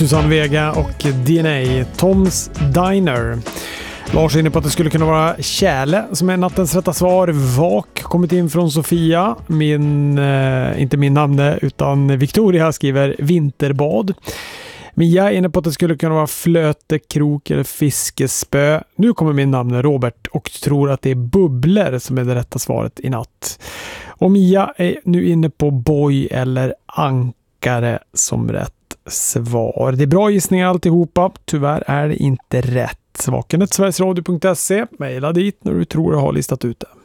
Susanne Vega och DNA, Toms Diner. Lars är inne på att det skulle kunna vara Kärle som är nattens rätta svar. Vak kommit in från Sofia. Inte min namn utan Victoria skriver vinterbad. Mia är inne på att det skulle kunna vara flöte, krok eller fiskespö. Nu kommer min namn Robert och tror att det är bubblor som är det rätta svaret i natt. Och Mia är nu inne på boj eller ankare som rätt svar. Det är bra gissningar alltihopa. Tyvärr är det inte rätt. Vakenet sverigesradio.se. Maila dit när du tror du har listat ut det.